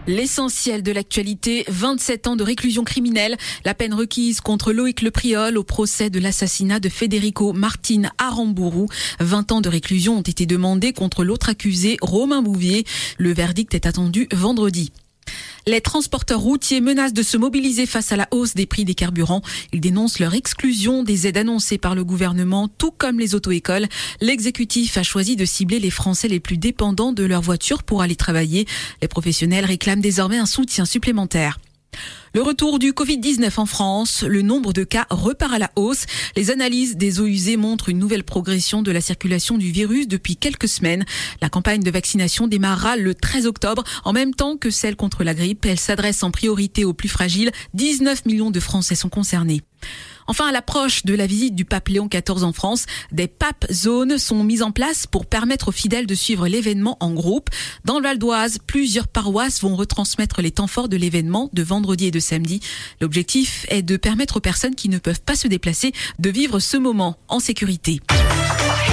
L'essentiel de l'actualité, 27 ans de réclusion criminelle. La peine requise contre Loïc Lepriol au procès de l'assassinat de Federico Martin Aramburu. 20 ans de réclusion ont été demandés contre l'autre accusé, Romain Bouvier. Le verdict est attendu vendredi. Les transporteurs routiers menacent de se mobiliser face à la hausse des prix des carburants. Ils dénoncent leur exclusion des aides annoncées par le gouvernement, tout comme les auto-écoles. L'exécutif a choisi de cibler les Français les plus dépendants de leur voiture pour aller travailler. Les professionnels réclament désormais un soutien supplémentaire. Le retour du Covid-19 en France, le nombre de cas repart à la hausse. Les analyses des eaux usées montrent une nouvelle progression de la circulation du virus depuis quelques semaines. La campagne de vaccination démarrera le 13 octobre, en même temps que celle contre la grippe. Elle s'adresse en priorité aux plus fragiles. 19 millions de Français sont concernés. Enfin, à l'approche de la visite du pape Léon XIV en France, des Pape Zones sont mises en place pour permettre aux fidèles de suivre l'événement en groupe. Dans le Val d'Oise, plusieurs paroisses vont retransmettre les temps forts de l'événement de vendredi et de samedi. L'objectif est de permettre aux personnes qui ne peuvent pas se déplacer de vivre ce moment en sécurité.